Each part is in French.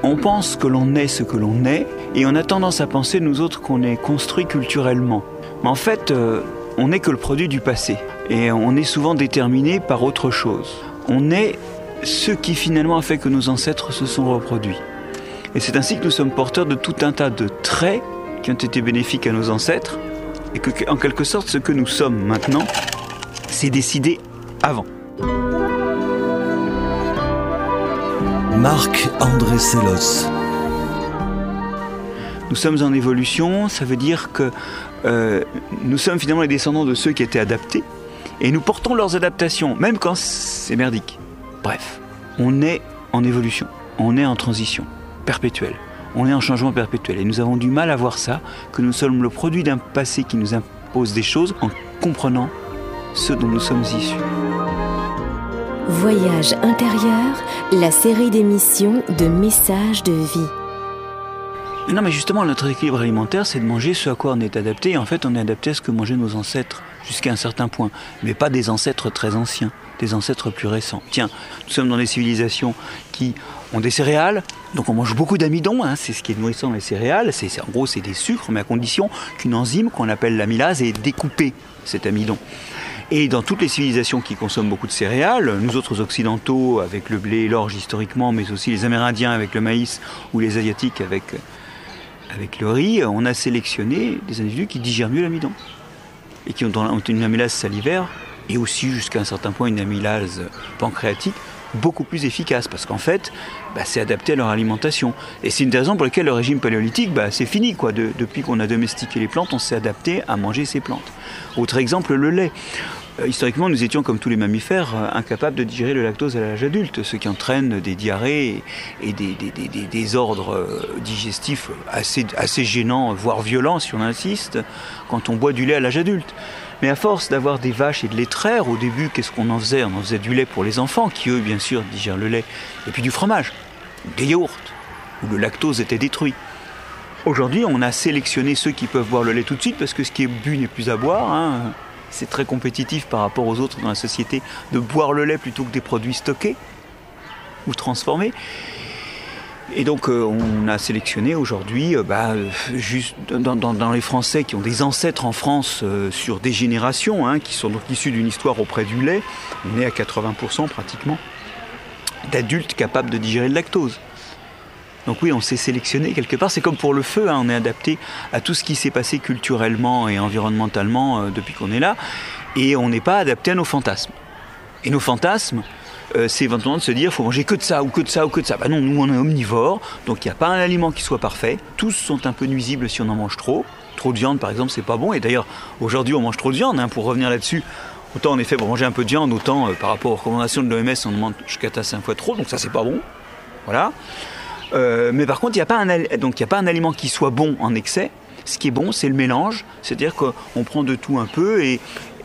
On pense que l'on est ce que l'on est, et on a tendance à penser, nous autres, qu'on est construit culturellement. Mais en fait, on n'est que le produit du passé, et on est souvent déterminé par autre chose. On est ce qui finalement a fait que nos ancêtres se sont reproduits. Et c'est ainsi que nous sommes porteurs de tout un tas de traits qui ont été bénéfiques à nos ancêtres, et que, en quelque sorte, ce que nous sommes maintenant, c'est décidé avant. Marc-André Sellos. Nous sommes en évolution, ça veut dire que nous sommes finalement les descendants de ceux qui étaient adaptés, et nous portons leurs adaptations, même quand c'est merdique. Bref, on est en évolution, on est en transition perpétuelle, on est en changement perpétuel, et nous avons du mal à voir ça, que nous sommes le produit d'un passé qui nous impose des choses en comprenant ce dont nous sommes issus. Voyage intérieur, la série d'émissions de messages de vie. Non, mais justement, notre équilibre alimentaire, c'est de manger ce à quoi on est adapté. Et en fait, on est adapté à ce que mangeaient nos ancêtres, jusqu'à un certain point. Mais pas des ancêtres très anciens, des ancêtres plus récents. Tiens, nous sommes dans des civilisations qui ont des céréales, donc on mange beaucoup d'amidon, c'est ce qui est nourrissant dans les céréales. En gros, c'est des sucres, mais à condition qu'une enzyme qu'on appelle l'amylase ait découpé cet amidon. Et dans toutes les civilisations qui consomment beaucoup de céréales, nous autres occidentaux avec le blé et l'orge historiquement, mais aussi les Amérindiens avec le maïs ou les Asiatiques avec le riz, on a sélectionné des individus qui digèrent mieux l'amidon et qui ont une amylase salivaire et aussi jusqu'à un certain point une amylase pancréatique beaucoup plus efficace parce qu'en fait c'est adapté à leur alimentation. Et c'est une des raisons pour lesquelles le régime paléolithique c'est fini quoi. Depuis qu'on a domestiqué les plantes, on s'est adapté à manger ces plantes. Autre exemple, le lait. Historiquement, nous étions, comme tous les mammifères, incapables de digérer le lactose à l'âge adulte, ce qui entraîne des diarrhées et des désordres digestifs assez gênants, voire violents, si on insiste, quand on boit du lait à l'âge adulte. Mais à force d'avoir des vaches et de les traire, au début, qu'est-ce qu'on en faisait ? On en faisait du lait pour les enfants, qui eux, bien sûr, digèrent le lait, et puis du fromage, des yaourts, où le lactose était détruit. Aujourd'hui, on a sélectionné ceux qui peuvent boire le lait tout de suite, parce que ce qui est bu n'est plus à boire, C'est très compétitif par rapport aux autres dans la société de boire le lait plutôt que des produits stockés ou transformés. Et donc on a sélectionné aujourd'hui, juste dans les Français qui ont des ancêtres en France sur des générations, qui sont donc issus d'une histoire auprès du lait, on est à 80% pratiquement d'adultes capables de digérer le lactose. Donc oui, on s'est sélectionné quelque part. C'est comme pour le feu, on est adapté à tout ce qui s'est passé culturellement et environnementalement depuis qu'on est là. Et on n'est pas adapté à nos fantasmes. Et nos fantasmes, c'est éventuellement de se dire, il faut manger que de ça, ou que de ça, ou que de ça. Non, nous on est omnivores, donc il n'y a pas un aliment qui soit parfait. Tous sont un peu nuisibles si on en mange trop. Trop de viande, par exemple, c'est pas bon. Et d'ailleurs, aujourd'hui, on mange trop de viande, pour revenir là-dessus. Autant en effet, pour manger un peu de viande, autant par rapport aux recommandations de l'OMS, on en mange jusqu'à 5 fois trop. Donc ça, c'est pas bon. Voilà. Mais par contre, il n'y a pas un aliment qui soit bon en excès. Ce qui est bon, c'est le mélange, c'est-à-dire qu'on prend de tout un peu et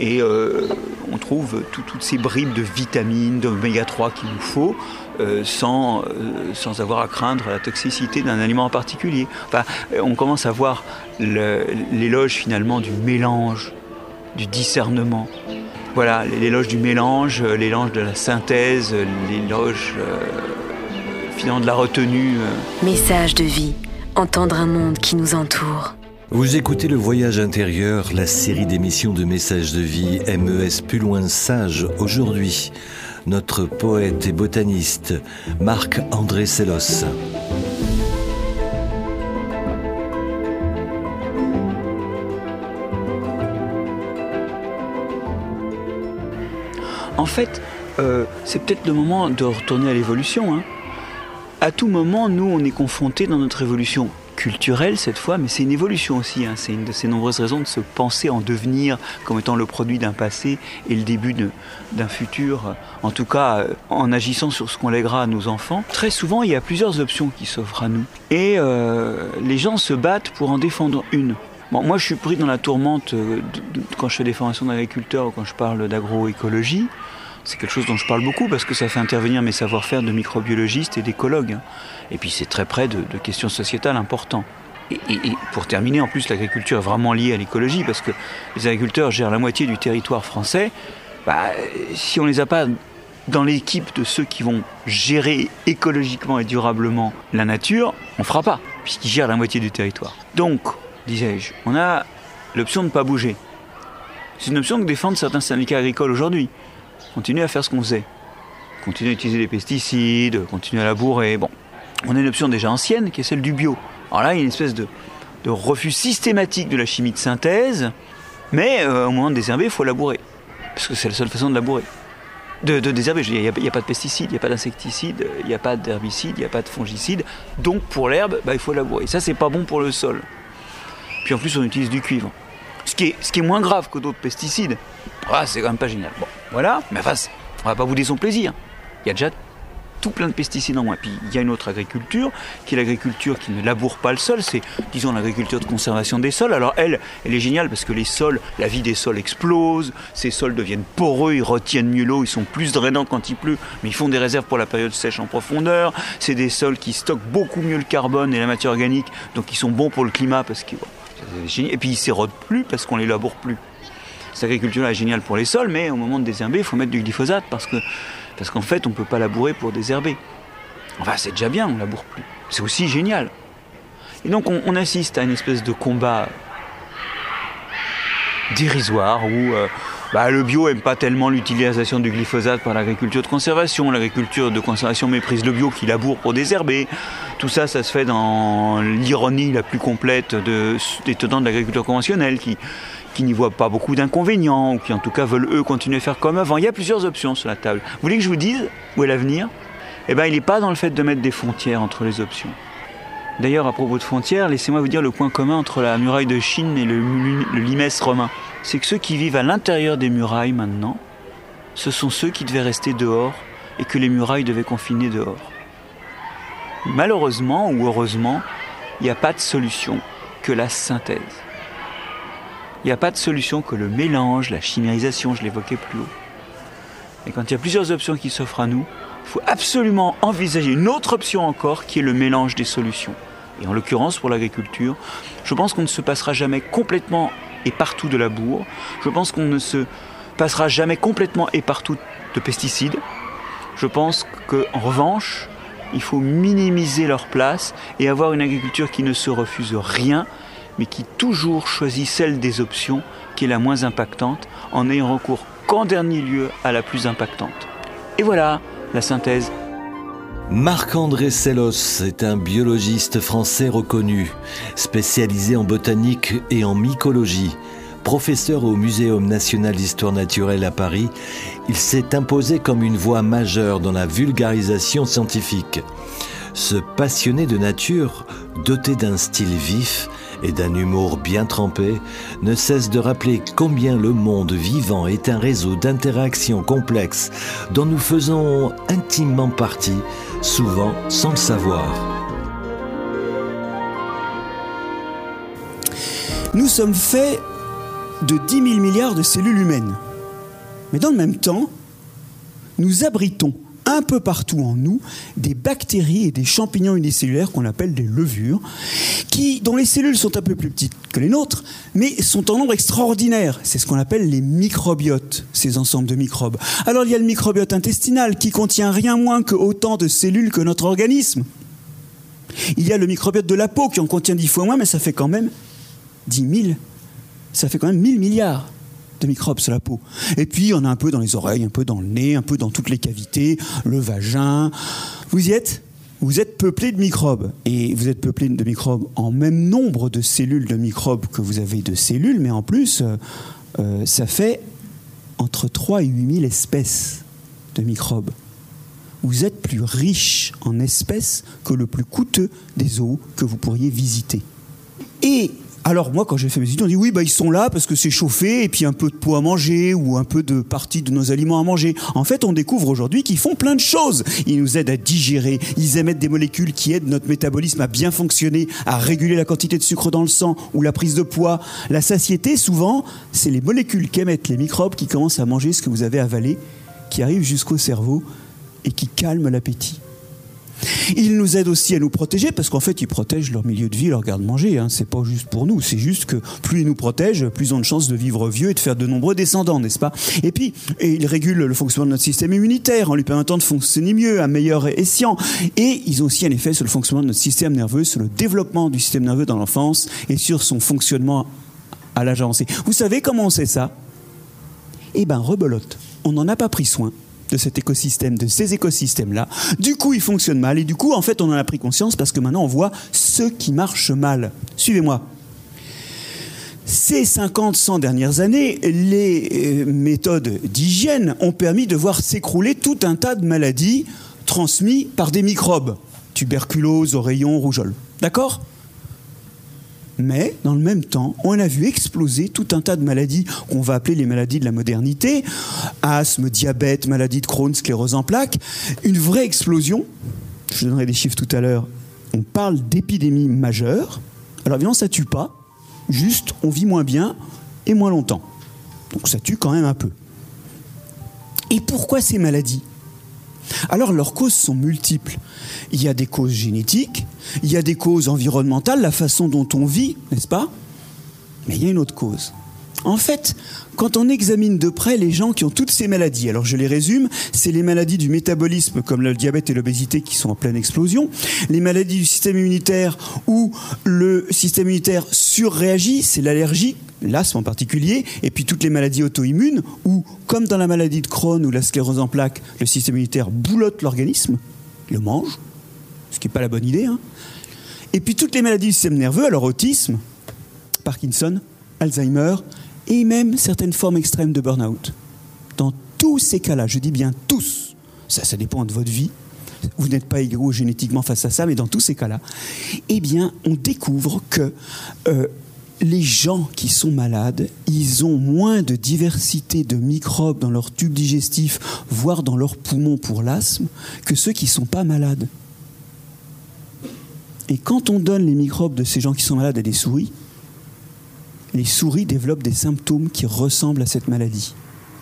on trouve toutes ces bribes de vitamines, d'oméga 3 qu'il nous faut, sans avoir à craindre la toxicité d'un aliment en particulier. Enfin, on commence à voir l'éloge finalement du mélange, du discernement. Voilà, l'éloge du mélange, l'éloge de la synthèse, l'éloge finalement de la retenue. Message de vie, entendre un monde qui nous entoure. Vous écoutez Le Voyage intérieur, la série d'émissions de messages de vie MES plus loin sage. Aujourd'hui, notre poète et botaniste Marc-André Sellos. En fait, c'est peut-être le moment de retourner à l'évolution. À tout moment, nous, on est confrontés dans notre évolution culturelle cette fois, mais c'est une évolution aussi. C'est une de ces nombreuses raisons de se penser en devenir comme étant le produit d'un passé et le début d'un futur, en tout cas en agissant sur ce qu'on lèguera à nos enfants. Très souvent, il y a plusieurs options qui s'offrent à nous. Et les gens se battent pour en défendre une. Bon, moi, je suis pris dans la tourmente quand je fais des formations d'agriculteurs ou quand je parle d'agroécologie. C'est quelque chose dont je parle beaucoup parce que ça fait intervenir mes savoir-faire de microbiologiste et d'écologue. Et puis c'est très près de questions sociétales importantes. Et pour terminer, en plus, l'agriculture est vraiment liée à l'écologie parce que les agriculteurs gèrent la moitié du territoire français. Si on ne les a pas dans l'équipe de ceux qui vont gérer écologiquement et durablement la nature, on ne fera pas, puisqu'ils gèrent la moitié du territoire. Donc, disais-je, on a l'option de ne pas bouger. C'est une option que défendent certains syndicats agricoles aujourd'hui. Continuer à faire ce qu'on faisait. Continuer à utiliser des pesticides, continuer à labourer. Bon, on a une option déjà ancienne qui est celle du bio. Alors là, il y a une espèce de refus systématique de la chimie de synthèse, mais au moment de désherber, il faut labourer. Parce que c'est la seule façon de labourer. De désherber, il n'y a pas de pesticides, il n'y a pas d'insecticides, il n'y a pas d'herbicides, il n'y a pas de fongicides. Donc pour l'herbe, il faut labourer. Ça, c'est pas bon pour le sol. Puis en plus, on utilise du cuivre. Ce qui est moins grave que d'autres pesticides. Ah, c'est quand même pas génial. Bon, voilà, mais enfin, on va pas bouder son plaisir. Il y a déjà tout plein de pesticides en moins. Puis il y a une autre agriculture, qui est l'agriculture qui ne laboure pas le sol, c'est, disons, l'agriculture de conservation des sols. Alors elle est géniale parce que les sols, la vie des sols explose, ces sols deviennent poreux, ils retiennent mieux l'eau, ils sont plus drainants quand il pleut, mais ils font des réserves pour la période sèche en profondeur. C'est des sols qui stockent beaucoup mieux le carbone et la matière organique, donc ils sont bons pour le climat parce que... Et puis ils s'érodent plus parce qu'on les laboure plus. Cette agriculture-là est géniale pour les sols, mais au moment de désherber, il faut mettre du glyphosate parce qu'en fait, on ne peut pas labourer pour désherber. Enfin, c'est déjà bien, on ne laboure plus. C'est aussi génial. Et donc, on assiste à une espèce de combat dérisoire où le bio n'aime pas tellement l'utilisation du glyphosate par l'agriculture de conservation. L'agriculture de conservation méprise le bio qui laboure pour désherber. Tout ça, ça se fait dans l'ironie la plus complète des tenants de l'agriculture conventionnelle qui n'y voient pas beaucoup d'inconvénients, ou qui en tout cas veulent eux continuer à faire comme avant. Il y a plusieurs options sur la table. Vous voulez que je vous dise où est l'avenir ? Il n'est pas dans le fait de mettre des frontières entre les options. D'ailleurs, à propos de frontières, laissez-moi vous dire le point commun entre la muraille de Chine et le limès romain. C'est que ceux qui vivent à l'intérieur des murailles maintenant, ce sont ceux qui devaient rester dehors et que les murailles devaient confiner dehors. Malheureusement ou heureusement, il n'y a pas de solution que la synthèse. Il n'y a pas de solution que le mélange, la chimérisation, je l'évoquais plus haut. Et quand il y a plusieurs options qui s'offrent à nous, il faut absolument envisager une autre option encore qui est le mélange des solutions. Et en l'occurrence, pour l'agriculture, je pense qu'on ne se passera jamais complètement et partout de labour. Je pense qu'on ne se passera jamais complètement et partout de pesticides. Je pense qu'en revanche, il faut minimiser leur place et avoir une agriculture qui ne se refuse rien, mais qui toujours choisit celle des options qui est la moins impactante, en n'ayant recours qu'en dernier lieu à la plus impactante. Et voilà la synthèse. Marc-André Sellos est un biologiste français reconnu, spécialisé en botanique et en mycologie. Professeur au Muséum national d'histoire naturelle à Paris, il s'est imposé comme une voix majeure dans la vulgarisation scientifique. Ce passionné de nature, doté d'un style vif et d'un humour bien trempé, ne cesse de rappeler combien le monde vivant est un réseau d'interactions complexes dont nous faisons intimement partie, souvent sans le savoir. Nous sommes faits de 10 000 milliards de cellules humaines. Mais dans le même temps, nous abritons un peu partout en nous des bactéries et des champignons unicellulaires qu'on appelle des levures, dont les cellules sont un peu plus petites que les nôtres, mais sont en nombre extraordinaire. C'est ce qu'on appelle les microbiotes, ces ensembles de microbes. Alors il y a le microbiote intestinal qui contient rien moins que autant de cellules que notre organisme. Il y a le microbiote de la peau qui en contient 10 fois moins, mais ça fait quand même 10 000. Ça fait quand même 1000 milliards de microbes sur la peau. Et puis, on a un peu dans les oreilles, un peu dans le nez, un peu dans toutes les cavités, le vagin. Vous y êtes ? Vous êtes peuplé de microbes. Et vous êtes peuplé de microbes en même nombre de cellules de microbes que vous avez de cellules, mais en plus, ça fait entre 3 et 8 000 espèces de microbes. Vous êtes plus riche en espèces que le plus coûteux des zoos que vous pourriez visiter. Et alors moi, quand j'ai fait mes études, on dit oui, ils sont là parce que c'est chauffé et puis un peu de peau à manger ou un peu de partie de nos aliments à manger. En fait, on découvre aujourd'hui qu'ils font plein de choses. Ils nous aident à digérer, ils émettent des molécules qui aident notre métabolisme à bien fonctionner, à réguler la quantité de sucre dans le sang ou la prise de poids. La satiété, souvent, c'est les molécules qu'émettent les microbes qui commencent à manger ce que vous avez avalé, qui arrivent jusqu'au cerveau et qui calment l'appétit. Ils nous aident aussi à nous protéger, parce qu'en fait, ils protègent leur milieu de vie, leur garde-manger. Hein. C'est pas juste pour nous, c'est juste que plus ils nous protègent, plus ils ont de chances de vivre vieux et de faire de nombreux descendants, n'est-ce pas? Et puis, ils régulent le fonctionnement de notre système immunitaire en lui permettant de fonctionner mieux, à meilleur escient. Et ils ont aussi un effet sur le fonctionnement de notre système nerveux, sur le développement du système nerveux dans l'enfance et sur son fonctionnement à l'âge avancé. Vous savez comment on sait ça? Eh ben, rebelote. On n'en a pas pris soin de cet écosystème, de ces écosystèmes-là. Du coup, ils fonctionnent mal. Et du coup, en fait, on en a pris conscience parce que maintenant, on voit ce qui marche mal. Suivez-moi. Ces 50-100 dernières années, les méthodes d'hygiène ont permis de voir s'écrouler tout un tas de maladies transmises par des microbes. Tuberculose, oreillon, rougeole. D'accord ? Mais, dans le même temps, on a vu exploser tout un tas de maladies qu'on va appeler les maladies de la modernité. Asthme, diabète, maladie de Crohn, sclérose en plaques. Une vraie explosion. Je donnerai des chiffres tout à l'heure. On parle d'épidémies majeures. Alors évidemment, ça ne tue pas. Juste, on vit moins bien et moins longtemps. Donc ça tue quand même un peu. Et pourquoi ces maladies ? Alors leurs causes sont multiples. Il y a des causes génétiques, il y a des causes environnementales, la façon dont on vit, n'est-ce pas ? Mais il y a une autre cause. En fait, quand on examine de près les gens qui ont toutes ces maladies, alors je les résume, c'est les maladies du métabolisme comme le diabète et l'obésité qui sont en pleine explosion, les maladies du système immunitaire où le système immunitaire surréagit, c'est l'allergie, l'asthme en particulier, et puis toutes les maladies auto-immunes où, comme dans la maladie de Crohn ou la sclérose en plaques, le système immunitaire boulotte l'organisme, le mange, ce qui n'est pas la bonne idée, hein. Et puis toutes les maladies du système nerveux, alors autisme, Parkinson, Alzheimer, et même certaines formes extrêmes de burn-out. Dans tous ces cas-là, je dis bien tous, ça dépend de votre vie, vous n'êtes pas égaux génétiquement face à ça, mais dans tous ces cas-là, eh bien, on découvre que les gens qui sont malades, ils ont moins de diversité de microbes dans leur tube digestif, voire dans leurs poumons pour l'asthme, que ceux qui ne sont pas malades. Et quand on donne les microbes de ces gens qui sont malades à des souris, les souris développent des symptômes qui ressemblent à cette maladie.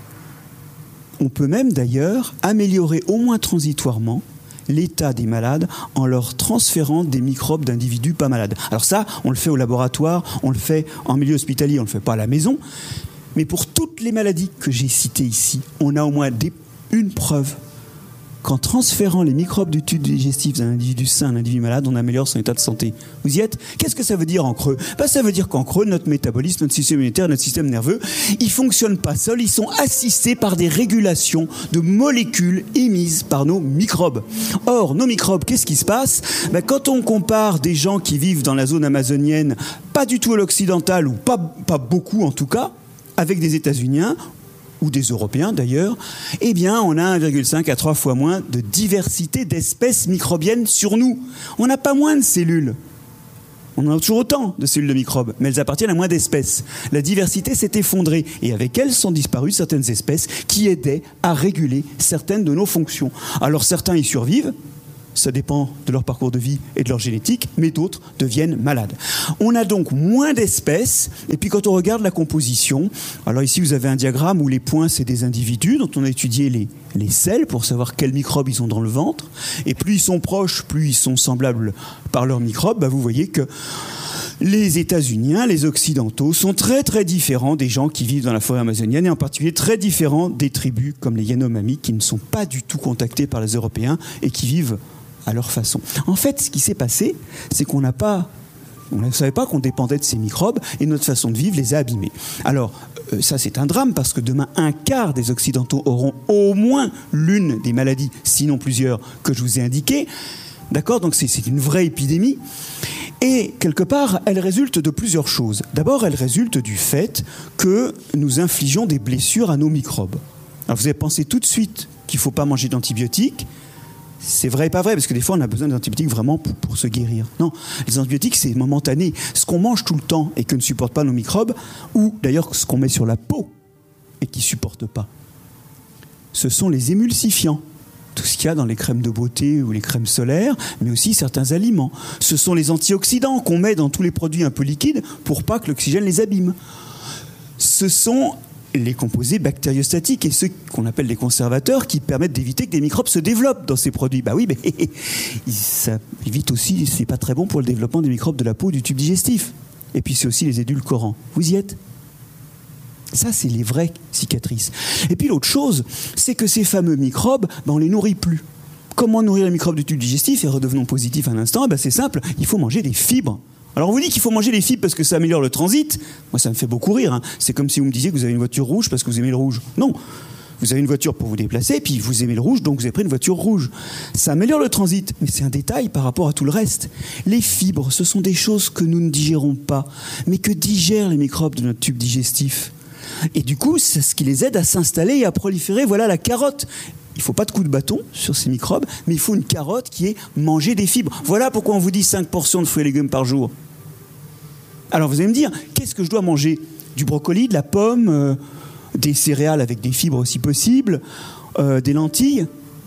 On peut même d'ailleurs améliorer au moins transitoirement l'état des malades en leur transférant des microbes d'individus pas malades. Alors ça, on le fait au laboratoire, on le fait en milieu hospitalier, on ne le fait pas à la maison. Mais pour toutes les maladies que j'ai citées ici, on a au moins une preuve qu'en transférant les microbes du tube digestif d'un individu sain à un individu malade, on améliore son état de santé. Vous y êtes ? Qu'est-ce que ça veut dire en creux ? Ça veut dire qu'en creux, notre métabolisme, notre système immunitaire, notre système nerveux, ils ne fonctionnent pas seuls, ils sont assistés par des régulations de molécules émises par nos microbes. Or, nos microbes, qu'est-ce qui se passe ? Quand on compare des gens qui vivent dans la zone amazonienne, pas du tout à l'occidental, ou pas beaucoup en tout cas, avec des États-Uniens, ou des Européens d'ailleurs, eh bien on a 1,5 à 3 fois moins de diversité d'espèces microbiennes sur nous. On n'a pas moins de cellules. On en a toujours autant de cellules de microbes, mais elles appartiennent à moins d'espèces. La diversité s'est effondrée, et avec elles sont disparues certaines espèces qui aidaient à réguler certaines de nos fonctions. Alors certains y survivent, ça dépend de leur parcours de vie et de leur génétique, mais d'autres deviennent malades. On a donc moins d'espèces, et puis quand on regarde la composition, alors ici vous avez un diagramme où les points c'est des individus dont on a étudié les selles pour savoir quels microbes ils ont dans le ventre, et plus ils sont proches, plus ils sont semblables par leurs microbes, vous voyez que les États-Uniens, les Occidentaux, sont très très différents des gens qui vivent dans la forêt amazonienne, et en particulier très différents des tribus comme les Yanomami qui ne sont pas du tout contactés par les Européens et qui vivent à leur façon. En fait, ce qui s'est passé, c'est qu'on ne savait pas qu'on dépendait de ces microbes et notre façon de vivre les a abîmés. Alors, ça c'est un drame parce que demain, un quart des Occidentaux auront au moins l'une des maladies, sinon plusieurs, que je vous ai indiquées. D'accord ? Donc c'est une vraie épidémie. Et quelque part, elle résulte de plusieurs choses. D'abord, elle résulte du fait que nous infligeons des blessures à nos microbes. Alors vous avez pensé tout de suite qu'il ne faut pas manger d'antibiotiques. C'est vrai et pas vrai, parce que des fois on a besoin d'antibiotiques vraiment pour se guérir. Non, les antibiotiques c'est momentané. Ce qu'on mange tout le temps et que ne supportent pas nos microbes, ou d'ailleurs ce qu'on met sur la peau et qui ne supporte pas, ce sont les émulsifiants. Tout ce qu'il y a dans les crèmes de beauté ou les crèmes solaires, mais aussi certains aliments. Ce sont les antioxydants qu'on met dans tous les produits un peu liquides pour pas que l'oxygène les abîme. Ce sont les composés bactériostatiques et ceux qu'on appelle des conservateurs qui permettent d'éviter que des microbes se développent dans ces produits. Bah oui, mais ça évite aussi, c'est pas très bon pour le développement des microbes de la peau, du tube digestif. Et puis c'est aussi les édulcorants. Vous y êtes ? Ça, c'est les vraies cicatrices. Et puis l'autre chose, c'est que ces fameux microbes, on les nourrit plus. Comment nourrir les microbes du tube digestif et redevenons positifs un instant ? C'est simple, il faut manger des fibres. Alors on vous dit qu'il faut manger des fibres parce que ça améliore le transit. Moi, ça me fait beaucoup rire. Hein. C'est comme si vous me disiez que vous avez une voiture rouge parce que vous aimez le rouge. Non, vous avez une voiture pour vous déplacer, puis vous aimez le rouge, donc vous avez pris une voiture rouge. Ça améliore le transit, mais c'est un détail par rapport à tout le reste. Les fibres, ce sont des choses que nous ne digérons pas, mais que digèrent les microbes de notre tube digestif. Et du coup, c'est ce qui les aide à s'installer et à proliférer. Voilà la carotte. Il ne faut pas de coup de bâton sur ces microbes, mais il faut une carotte qui est manger des fibres. Voilà pourquoi on vous dit 5 portions de fruits et légumes par jour. Alors vous allez me dire, qu'est-ce que je dois manger ? Du brocoli, de la pomme, des céréales avec des fibres si possible, des lentilles.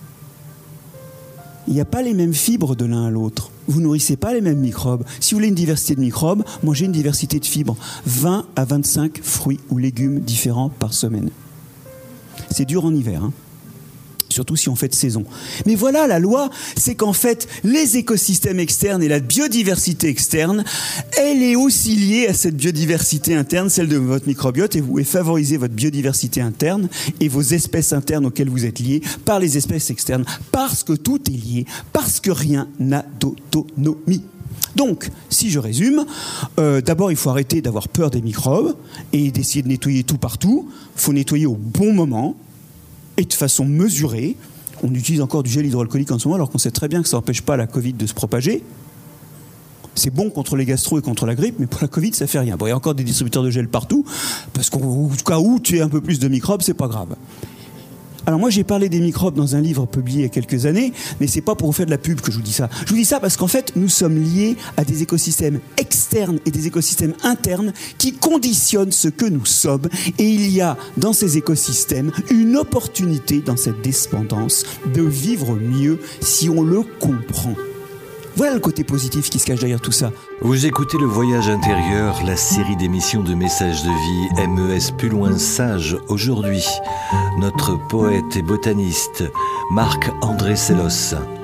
Il n'y a pas les mêmes fibres de l'un à l'autre. Vous nourrissez pas les mêmes microbes. Si vous voulez une diversité de microbes, mangez une diversité de fibres. 20 à 25 fruits ou légumes différents par semaine. C'est dur en hiver, hein. Surtout si on fait de saison. Mais voilà, la loi, c'est qu'en fait, les écosystèmes externes et la biodiversité externe, elle est aussi liée à cette biodiversité interne, celle de votre microbiote, et vous pouvez favoriser votre biodiversité interne et vos espèces internes auxquelles vous êtes liés par les espèces externes, parce que tout est lié, parce que rien n'a d'autonomie. Donc, si je résume, d'abord, il faut arrêter d'avoir peur des microbes et d'essayer de nettoyer tout partout. Il faut nettoyer au bon moment, et de façon mesurée. On utilise encore du gel hydroalcoolique en ce moment, alors qu'on sait très bien que ça n'empêche pas la Covid de se propager. C'est bon contre les gastro et contre la grippe, mais pour la Covid, ça fait rien. Bon, il y a encore des distributeurs de gel partout, parce qu'au cas où tu aies un peu plus de microbes, c'est pas grave. Alors moi, j'ai parlé des microbes dans un livre publié il y a quelques années, mais c'est pas pour vous faire de la pub que je vous dis ça. Je vous dis ça parce qu'en fait, nous sommes liés à des écosystèmes externes et des écosystèmes internes qui conditionnent ce que nous sommes. Et il y a dans ces écosystèmes une opportunité dans cette dépendance de vivre mieux si on le comprend. Voilà le côté positif qui se cache derrière tout ça. Vous écoutez Le Voyage intérieur, la série d'émissions de messages de vie MES plus loin sage. Aujourd'hui, notre poète et botaniste Marc-André Sellos.